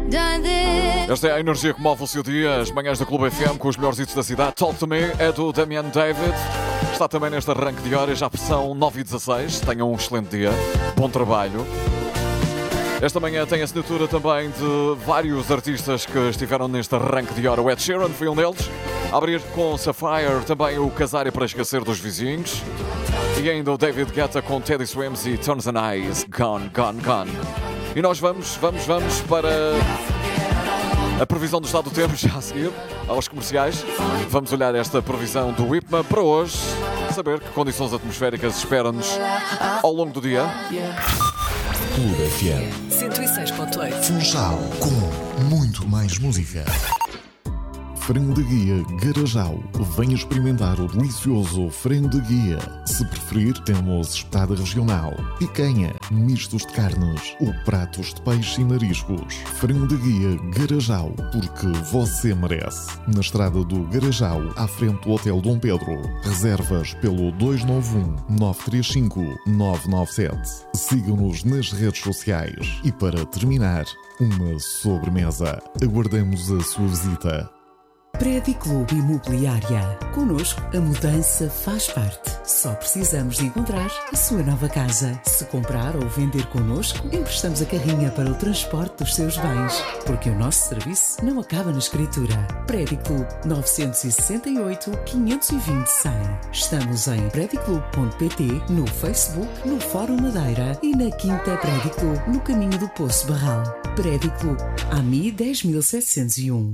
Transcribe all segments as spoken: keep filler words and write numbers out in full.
Esta é a energia que move o seu dia. As manhãs da Clube F M com os melhores hits da cidade. Talk to Me é do Damian David. Está também neste arranque de horas. Já são nove e dezasseis. Tenham um excelente dia. Bom trabalho. Esta manhã tem assinatura também de vários artistas que estiveram neste arranque de hora. O Ed Sheeran foi um deles. A abrir com Sapphire, também o Casar para esquecer dos vizinhos. E ainda o David Guetta com Teddy Swims e Turns and Eyes. Gone, gone, gone. E nós vamos, vamos, vamos para a previsão do estado do tempo já a seguir, aos comerciais. Vamos olhar esta previsão do IPMA para hoje, saber que condições atmosféricas esperam-nos ao longo do dia. Clube F M cento e seis ponto oito. Funchal, com muito mais música. Frango de guia Garajal. Venha experimentar o delicioso frango de guia. Se preferir, temos espetada regional, picanha, mistos de carnes ou pratos de peixe e mariscos. Frango de guia Garajal, porque você merece. Na estrada do Garajal, à frente do Hotel Dom Pedro. Reservas pelo dois nove um, nove três cinco, nove nove sete. Sigam-nos nas redes sociais. E para terminar, uma sobremesa. Aguardamos a sua visita. Prédio Clube Imobiliária. Connosco, a mudança faz parte. Só precisamos de encontrar a sua nova casa. Se comprar ou vender connosco, emprestamos a carrinha para o transporte dos seus bens. Porque o nosso serviço não acaba na escritura. Prédio Clube nove seis oito, quinhentos e vinte, cem. Estamos em prédio clube ponto pt, no Facebook, no Fórum Madeira e na Quinta Prédio Clube, no caminho do Poço Barral. Prédio Clube, A M I dez mil setecentos e um.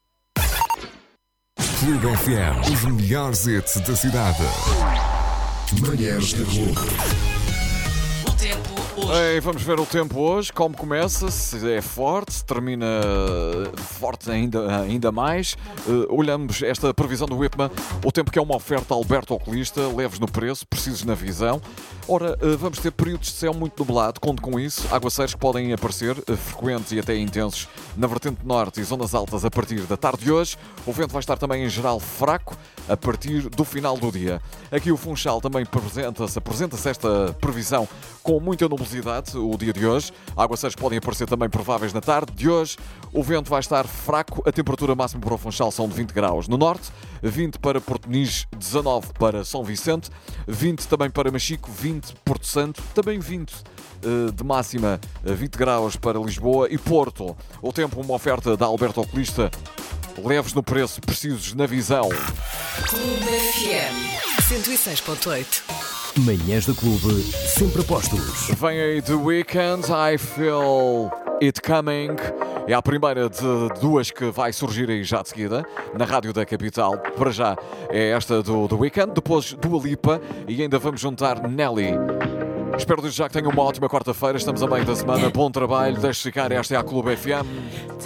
Clube F M, os melhores hits da cidade. Manhãs da Clube. O tempo hoje. Ei, vamos ver o tempo hoje, como começa, se é forte, se termina forte ainda, ainda mais. Uh, olhamos esta previsão do IPMA, o tempo que é uma oferta Alberto Oculista, leves no preço, precisos na visão. Ora, uh, vamos ter períodos de céu muito nublado, conto com isso, aguaceiros que podem aparecer, uh, frequentes e até intensos, na vertente norte e zonas altas a partir da tarde de hoje. O vento vai estar também em geral fraco a partir do final do dia. Aqui o Funchal também apresenta-se, apresenta-se esta previsão com muita nubosidade o dia de hoje. Aguaceiros podem aparecer também prováveis na tarde de hoje. O vento vai estar fraco, a temperatura máxima para o Funchal são de vinte graus no norte, vinte para Porto Nis, dezanove para São Vicente, vinte também para Machico, vinte Porto Santo, também vinte de máxima, vinte graus para Lisboa e Porto. O tempo, uma oferta da Alberto Oculista, leves no preço, precisos na visão. Clube F M cento e seis ponto oito. Manhãs da Clube, sempre apostos. Vem aí The Weeknd, I Feel It Coming. É a primeira de duas que vai surgir aí já de seguida, na Rádio da Capital. Para já é esta do The Weeknd, depois Dua Lipa e ainda vamos juntar Nelly. Espero desde já que tenham uma ótima quarta-feira, estamos a meio da semana, bom trabalho, deixe ficar, esta é a Clube F M.